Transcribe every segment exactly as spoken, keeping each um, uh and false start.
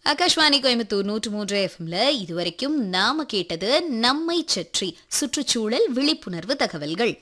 ஆகாஷ்வாணி கோயம்புத்தூர் நூற்று மூன்று எஃப்எம்ல இதுவரைக்கும் நாம கேட்டது நம்மை சுற்றி சுற்றுச்சூழல் விழிப்புணர்வு தகவல்கள்.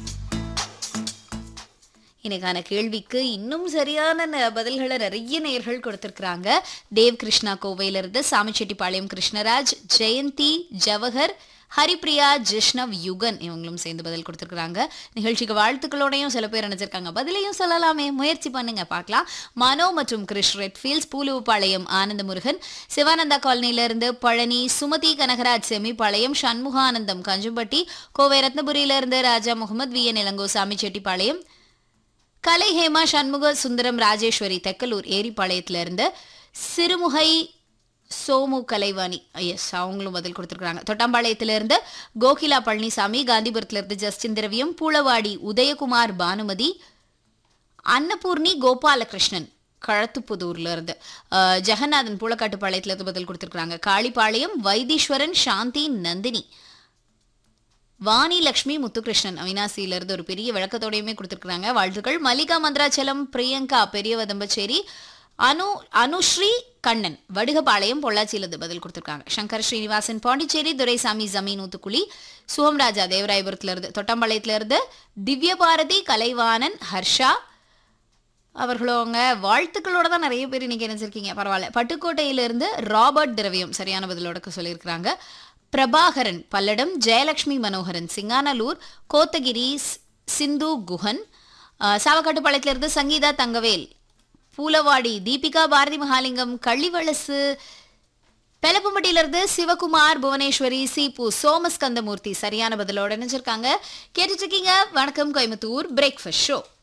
இன்னைக்கான கேள்விக்கு இன்னும் சரியான பதில்களை நிறைய நேயர்கள் கொடுத்திருக்கிறாங்க. தேவ் கிருஷ்ணா கோவையிலிருந்து, சாமிச்செட்டிப்பாளையம் கிருஷ்ணராஜ், ஜெயந்தி, ஜவஹர், ஹரிப்ரியா, ஜிஷ்ணவ், யுகன் இவங்களும் சேர்ந்து பதில் கொடுத்துருக்காங்க. நிகழ்ச்சிக்கு வாழ்த்துக்களோடையும் சில பேர் நினைச்சிருக்காங்க, பதிலையும் சொல்லலாமே, முயற்சி பண்ணுங்க பார்க்கலாம். மனோ மற்றும் Krish Redfields, பூலுவுப்பாளையம் Ananthamurugan, Sivananda காலனியிலிருந்து Palani, Sumathi Kanagaraj செமிப்பாளையம், Shanmuganandam Kanjampatti, Kovai ரத்னபுரியிலிருந்து Raja Mohammed, we N Ilango Samichettipalayam, Kalai Hema, Shanmuga Sundaram, Rajeswari Thekkalur ஏரிப்பாளையத்திலிருந்து, Sirumugai Somu Kalaivani, S அவங்களும் பதில் கொடுத்துருக்காங்க. தொட்டாம்பாளையத்திலிருந்து கோகிலா பழனிசாமி, காந்திபுரத்திலிருந்து ஜஸ்டின் திரவியம், பூளவாடி உதயகுமார் பானுமதி, அன்னபூர்ணி கோபாலகிருஷ்ணன் களத்துப்புதூர்ல இருந்து, ஜெகநாதன் பூளக்காட்டுப்பாளையத்திலிருந்து பதில் கொடுத்துருக்காங்க. காளிப்பாளையம் வைத்தீஸ்வரன், சாந்தி, நந்தினி, வாணி லட்சுமி முத்துகிருஷ்ணன் அவினாசியிலிருந்து ஒரு பெரிய விளக்கத்தோடையுமே கொடுத்துருக்காங்க. வாழ்த்துக்கள். மல்லிகா மந்திராச்சலம், பிரியங்கா பெரியவதம்பச்சேரி, அனு அனுஸ்ரீ கண்ணன் வடுகபாளையம் பொள்ளாச்சியிலிருந்து பதில் கொடுத்துருக்காங்க. சங்கர் ஸ்ரீனிவாசன் பாண்டிச்சேரி, துரைசாமி ஜமீன் ஊத்துக்குழி, சுகம்ராஜா தேவராயபுரத்திலிருந்து, தொட்டாம்பாளையத்திலிருந்து திவ்ய பாரதி, கலைவாணன், ஹர்ஷா அவர்களோங்க வாழ்த்துக்களோட தான் நிறைய பேர் இன்னைக்கு நினைச்சிருக்கீங்க, பரவாயில்ல. பட்டுக்கோட்டையிலிருந்து ராபர்ட் திரவியம் சரியான பதிலோட சொல்லியிருக்கிறாங்க. பிரபாகரன் பல்லடம், ஜெயலட்சுமி மனோகரன் சிங்கானலூர், கோத்தகிரி சிந்து குஹன், சாவக்காட்டுப்பாளையத்திலிருந்து சங்கீதா தங்கவேல், பூலவாடி தீபிகா பாரதி மகாலிங்கம், கள்ளிவளசு பெலப்பும்பட்டியிலிருந்து சிவகுமார், புவனேஸ்வரி, சீப்பு சோமஸ்கந்தமூர்த்தி சரியான பதிலோட நினைச்சிருக்காங்க. கேட்டுட்டு இருக்கீங்க வணக்கம் கோயம்புத்தூர் பிரேக்ஃபாஸ்ட் ஷோ.